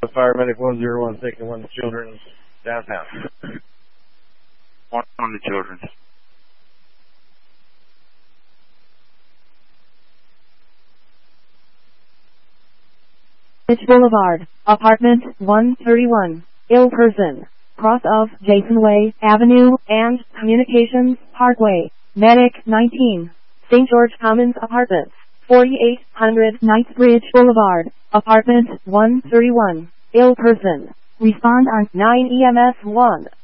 Fire Medic 1016 and one children downtown. One on the children. Boulevard, apartment 131, ill person, cross of Jason Way Avenue and Communications Parkway, Medic 19, St. George Commons Apartments, 4800 Knightsbridge Boulevard, apartment 131, ill person. Respond on 9 EMS 1.